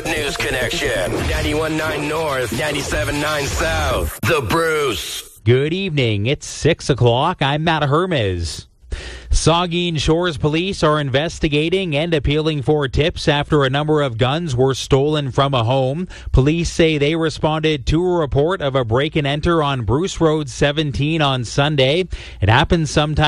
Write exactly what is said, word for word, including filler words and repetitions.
Good News Connection. ninety-one point nine North, ninety-seven point nine South. The Bruce. Good evening. It's six o'clock. I'm Matt Hermes. Saugeen Shores police are investigating and appealing for tips after a number of guns were stolen from a home. Police say they responded to a report of a break and enter on Bruce Road seventeen on Sunday. It happened sometime